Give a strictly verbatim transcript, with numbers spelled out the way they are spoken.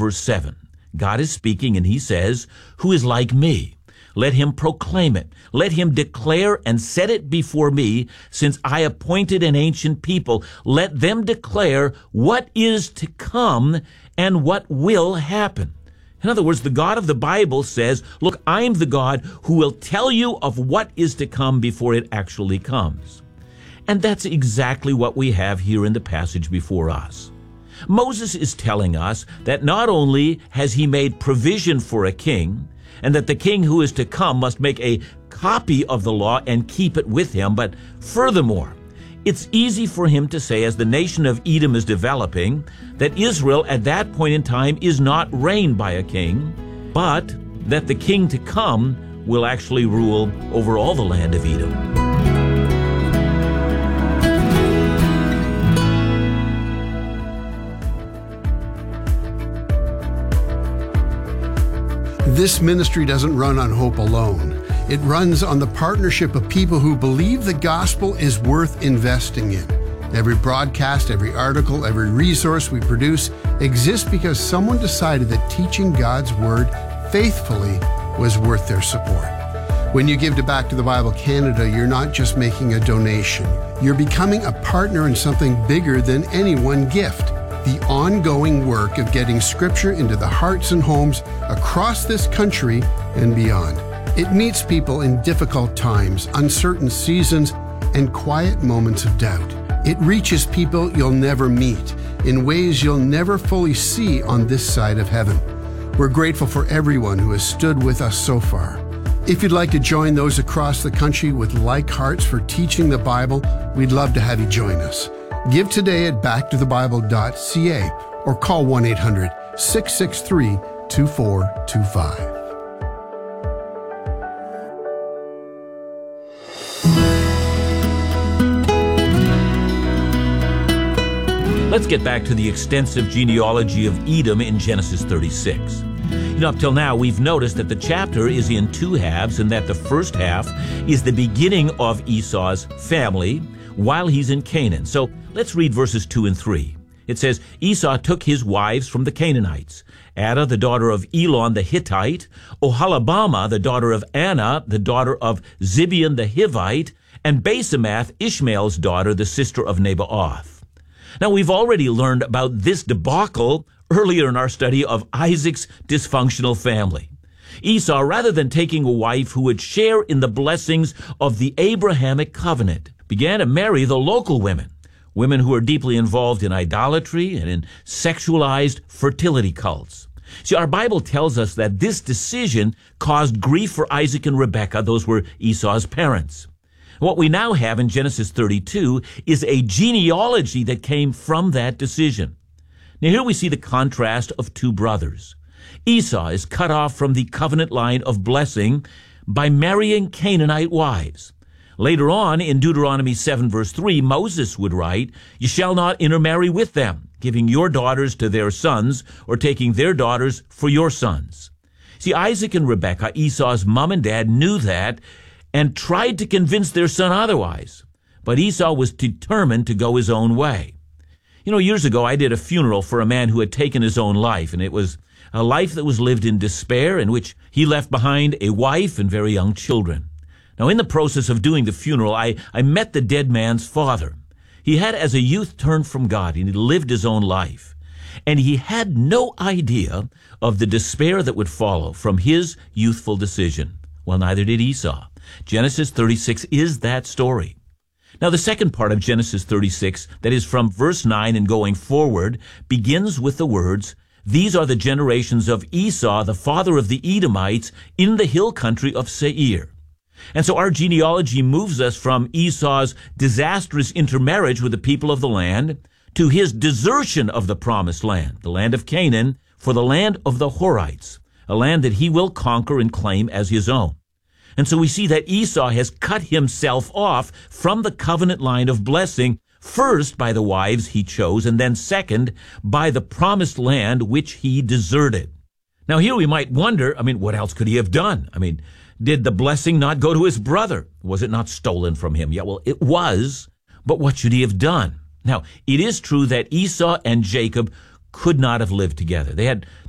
verse seven. God is speaking, and he says, "Who is like me? Let him proclaim it. Let him declare and set it before me, since I appointed an ancient people. Let them declare what is to come and what will happen." In other words, the God of the Bible says, look, I'm the God who will tell you of what is to come before it actually comes. And that's exactly what we have here in the passage before us. Moses is telling us that not only has he made provision for a king, and that the king who is to come must make a copy of the law and keep it with him, but furthermore, it's easy for him to say, as the nation of Edom is developing, that Israel at that point in time is not reigned by a king, but that the king to come will actually rule over all the land of Edom. This ministry doesn't run on hope alone. It runs on the partnership of people who believe the gospel is worth investing in. Every broadcast, every article, every resource we produce exists because someone decided that teaching God's Word faithfully was worth their support. When you give to Back to the Bible Canada, you're not just making a donation. You're becoming a partner in something bigger than any one gift. The ongoing work of getting Scripture into the hearts and homes across this country and beyond. It meets people in difficult times, uncertain seasons, and quiet moments of doubt. It reaches people you'll never meet in ways you'll never fully see on this side of heaven. We're grateful for everyone who has stood with us so far. If you'd like to join those across the country with like hearts for teaching the Bible, we'd love to have you join us. Give today at back to the bible dot c a or call one eight hundred, six six three, two four two five. Let's get back to the extensive genealogy of Edom in Genesis thirty-six. You know, up till now, we've noticed that the chapter is in two halves, and that the first half is the beginning of Esau's family while he's in Canaan. So let's read verses two and three. It says, Esau took his wives from the Canaanites, Adah, the daughter of Elon the Hittite, Oholibamah, the daughter of Anna, the daughter of Zibeon the Hivite, and Basemath, Ishmael's daughter, the sister of Nebaioth. Now, we've already learned about this debacle earlier in our study of Isaac's dysfunctional family. Esau, rather than taking a wife who would share in the blessings of the Abrahamic covenant, began to marry the local women, women who are deeply involved in idolatry and in sexualized fertility cults. See, our Bible tells us that this decision caused grief for Isaac and Rebekah. Those were Esau's parents. What we now have in Genesis thirty-two is a genealogy that came from that decision. Now here we see the contrast of two brothers. Esau is cut off from the covenant line of blessing by marrying Canaanite wives. Later on, in Deuteronomy seven, verse three, Moses would write, "You shall not intermarry with them, giving your daughters to their sons, or taking their daughters for your sons." See, Isaac and Rebekah, Esau's mom and dad, knew that and tried to convince their son otherwise. But Esau was determined to go his own way. You know, years ago, I did a funeral for a man who had taken his own life, and it was a life that was lived in despair, in which he left behind a wife and very young children. Now, in the process of doing the funeral, I, I met the dead man's father. He had, as a youth, turned from God, and he lived his own life. And he had no idea of the despair that would follow from his youthful decision. Well, neither did Esau. Genesis thirty-six is that story. Now, the second part of Genesis thirty-six, that is from verse nine and going forward, begins with the words, "These are the generations of Esau, the father of the Edomites, in the hill country of Seir." And so our genealogy moves us from Esau's disastrous intermarriage with the people of the land to his desertion of the promised land, the land of Canaan, for the land of the Horites, a land that he will conquer and claim as his own. And so we see that Esau has cut himself off from the covenant line of blessing, first by the wives he chose, and then second by the promised land which he deserted. Now here we might wonder, I mean, what else could he have done? I mean, did the blessing not go to his brother? Was it not stolen from him? Yeah, well, it was, but what should he have done? Now, it is true that Esau and Jacob could not have lived together. They had